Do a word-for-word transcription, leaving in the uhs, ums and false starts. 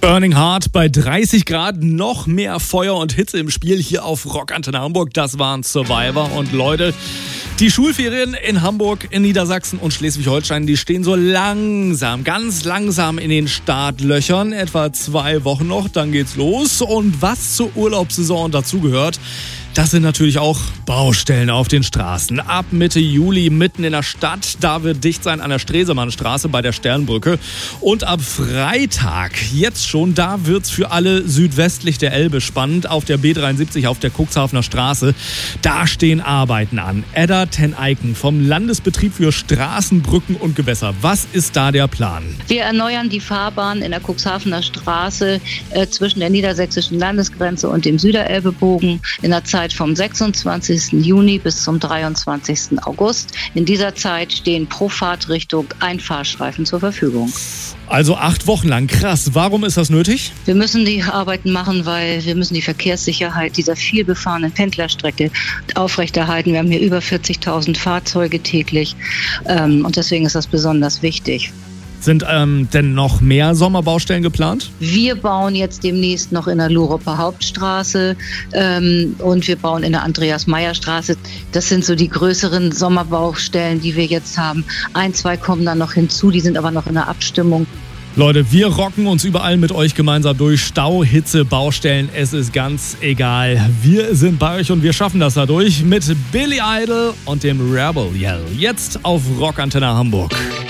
Burning Hard bei dreißig Grad, noch mehr Feuer und Hitze im Spiel hier auf Rockantenne Hamburg. Das waren Survivor. Und Leute, die Schulferien in Hamburg, in Niedersachsen und Schleswig-Holstein, die stehen so langsam, ganz langsam in den Startlöchern. Etwa zwei Wochen noch, dann geht's los. Und was zur Urlaubssaison dazugehört, das sind natürlich auch Baustellen auf den Straßen. Ab Mitte Juli mitten in der Stadt, da wird dicht sein an der Stresemannstraße bei der Sternbrücke. Und ab Freitag, jetzt schon, da wird's für alle südwestlich der Elbe spannend. Auf der B dreiundsiebzig, auf der Cuxhavener Straße, da stehen Arbeiten an. Edda ten Eycken vom Landesbetrieb für Straßen, Brücken und Gewässer. Was ist da der Plan? Wir erneuern die Fahrbahn in der Cuxhavener Straße äh, zwischen der niedersächsischen Landesgrenze und dem Süderelbebogen in der Zeit vom sechsundzwanzigsten Juni bis zum dreiundzwanzigsten August. In dieser Zeit stehen pro Fahrtrichtung ein Fahrstreifen zur Verfügung. Also acht Wochen lang, krass. Warum ist das nötig? Wir müssen die Arbeiten machen, weil wir müssen die Verkehrssicherheit dieser viel befahrenen Pendlerstrecke aufrechterhalten. Wir haben hier über vierzigtausend Fahrzeuge täglich ähm, und deswegen ist das besonders wichtig. Sind ähm, denn noch mehr Sommerbaustellen geplant? Wir bauen jetzt demnächst noch in der Luruper Hauptstraße ähm, und wir bauen in der Andreas-Meyer-Straße. Das sind so die größeren Sommerbaustellen, die wir jetzt haben. Ein, zwei kommen dann noch hinzu, die sind aber noch in der Abstimmung. Leute, wir rocken uns überall mit euch gemeinsam durch. Stau, Hitze, Baustellen, es ist ganz egal. Wir sind bei euch und wir schaffen das dadurch mit Billy Idol und dem Rebel Yell. Jetzt auf Rockantenne Hamburg.